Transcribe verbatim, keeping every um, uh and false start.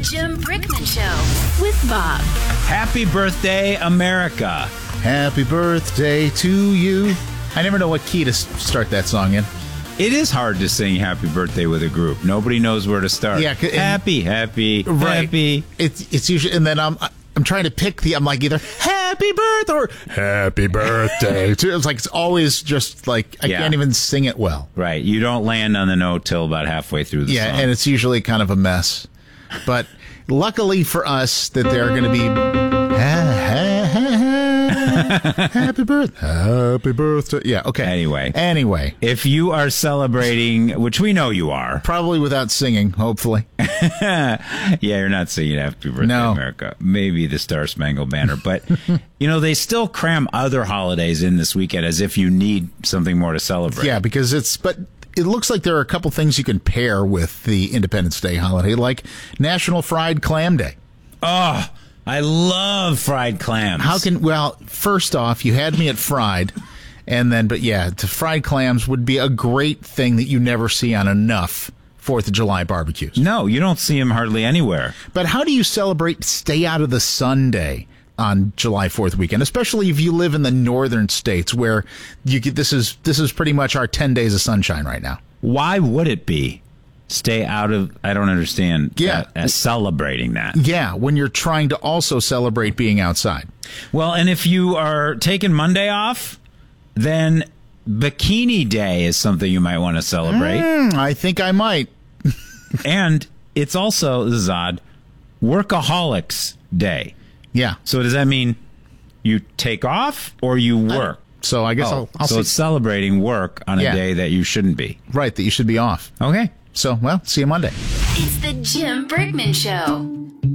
Jim Brickman Show with Bob. Happy birthday, America. Happy birthday to you. I never know what key to s- start that song in. It is hard to sing happy birthday with a group. Nobody knows where to start. Yeah, 'cause- happy, happy, Right. happy. It's it's usually, and then I'm I'm trying to pick the. I'm like either happy birthday or happy birthday. to It's like it's always just like I Yeah. can't even sing it well. Right. You don't land on the note till about halfway through the Yeah, song. and it's usually kind of a mess. But luckily for us, that they're going to be ha, ha, ha, ha, happy birthday, happy birthday. Yeah. Okay. Anyway. Anyway. If you are celebrating, which we know you are. Probably without singing, hopefully. Yeah, you're not singing Happy Birthday, No. America. Maybe the Star Spangled Banner. But, you know, they still cram other holidays in this weekend as if you need something more to celebrate. Yeah, because it's, but it looks like there are a couple things you can pair with the Independence Day holiday, like National Fried Clam Day. Oh, I love fried clams. How can, well, first off, you had me at fried, and then, but yeah, to fried clams would be a great thing that you never see on enough Fourth of July barbecues. No, you don't see them hardly anywhere. But how do you celebrate Stay Out of the Sun Day on July fourth weekend, especially if you live in the northern states where you get, this is this is pretty much our ten days of sunshine right now? Why would it be? Stay out of, I don't understand Yeah. uh, uh, celebrating that. Yeah, when you're trying to also celebrate being outside. Well, and if you are taking Monday off, then Bikini Day is something you might want to celebrate. Mm, I think I might. And it's also, this is odd, Workaholics Day. Yeah. So does that mean you take off or you work? So I guess Oh, I'll, I'll so see. it's celebrating work on a Yeah. day that you shouldn't be. Right, that you should be off. Okay. So, well, see you Monday. It's the Jim Brickman Show.